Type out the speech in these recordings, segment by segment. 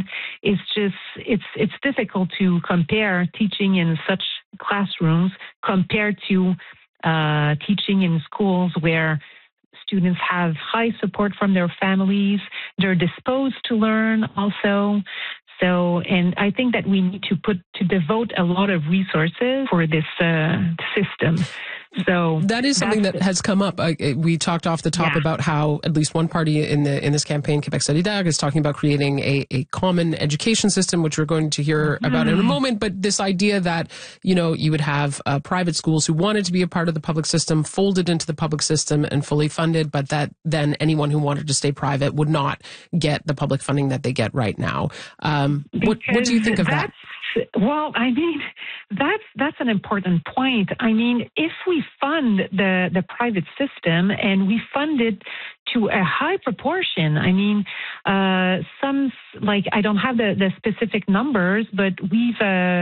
learn is just, it's difficult to compare teaching in such classrooms compared to teaching in schools where students have high support from their families. They're disposed to learn also. So, and I think that we need to devote a lot of resources for this system. So that is something that has come up. We talked off the top about how at least one party in this campaign, Québec solidaire, is talking about creating a common education system, which we're going to hear about in a moment. But this idea that, you know, you would have private schools who wanted to be a part of the public system, folded into the public system and fully funded, but that then anyone who wanted to stay private would not get the public funding that they get right now. What do you think of that? Well, I mean, that's an important point. I mean, if we fund the private system and we fund it to a high proportion, I mean, some, like, I don't have the specific numbers, but we've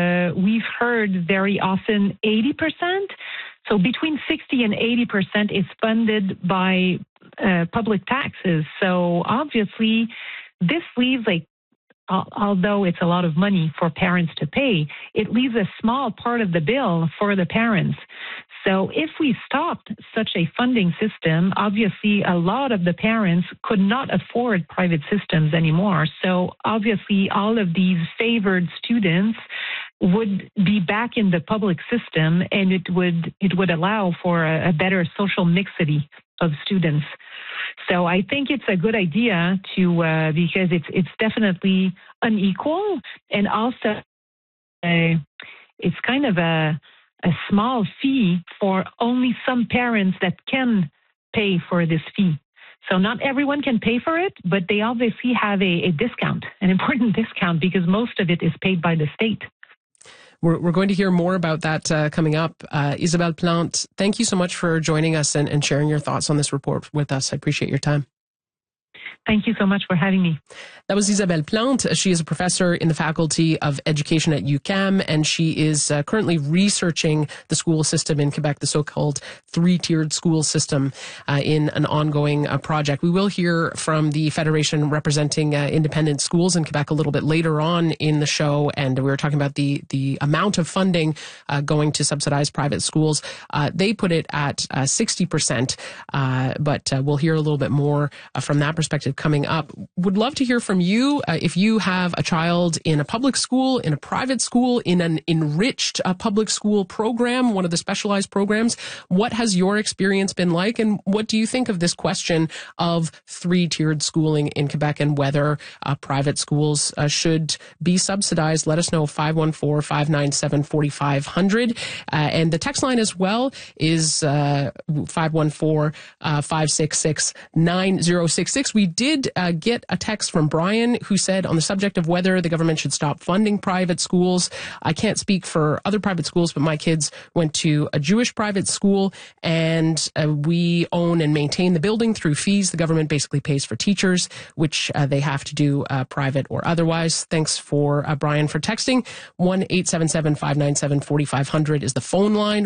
heard very often 80%. So between 60 and 80% is funded by public taxes. So obviously, this leaves, like, although it's a lot of money for parents to pay, it leaves a small part of the bill for the parents. So if we stopped such a funding system, obviously a lot of the parents could not afford private systems anymore. So obviously all of these favored students would be back in the public system, and it would allow for a better social mixity of students. So I think it's a good idea to because it's definitely unequal, and also it's kind of a small fee for only some parents that can pay for this fee. So not everyone can pay for it, but they obviously have a discount, an important discount, because most of it is paid by the state. We're going to hear more about that coming up. Isabelle Plante, thank you so much for joining us and sharing your thoughts on this report with us. I appreciate your time. Thank you so much for having me. That was Isabelle Plante. She is a professor in the Faculty of Education at UQAM, and she is currently researching the school system in Quebec, the so-called three-tiered school system, in an ongoing project. We will hear from the Federation representing independent schools in Quebec a little bit later on in the show, and we were talking about the amount of funding going to subsidize private schools. They put it at 60%, but we'll hear a little bit more from that perspective coming up. Would love to hear from you if you have a child in a public school, in a private school, in an enriched public school program, one of the specialized programs. What has your experience been like, and what do you think of this question of three-tiered schooling in Quebec and whether private schools should be subsidized? Let us know, 514-597-4500. And the text line as well is 514-566-9066. We did get a text from Brian who said on the subject of whether the government should stop funding private schools. I can't speak for other private schools, but my kids went to a Jewish private school, and we own and maintain the building through fees. The government basically pays for teachers, which they have to do private or otherwise. Thanks for Brian for texting. 1-877-597-4500 is the phone line,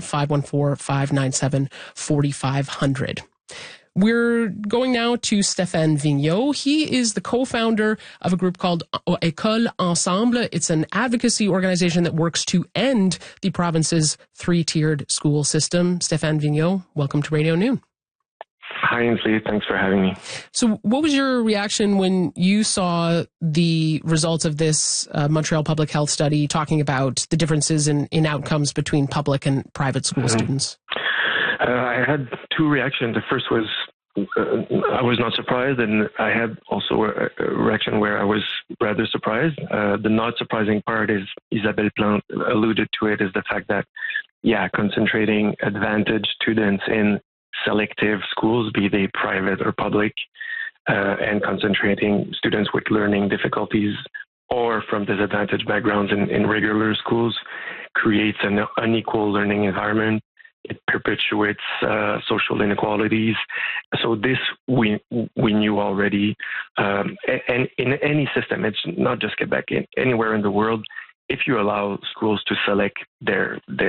514-597-4500. We're going now to Stéphane Vigneault. He is the co-founder of a group called École Ensemble. It's an advocacy organization that works to end the province's three-tiered school system. Stéphane Vigneault, welcome to Radio Noon. Hi, Ainsley. Thanks for having me. So what was your reaction when you saw the results of this Montreal Public Health study talking about the differences in outcomes between public and private school students? I had two reactions. The first was I was not surprised, and I had also a reaction where I was rather surprised. The not surprising part is Isabelle Plante alluded to it, is the fact that, concentrating advantaged students in selective schools, be they private or public, and concentrating students with learning difficulties or from disadvantaged backgrounds in regular schools creates an unequal learning environment. It perpetuates social inequalities. So this we knew already. And in any system, it's not just Quebec, anywhere in the world, if you allow schools to select their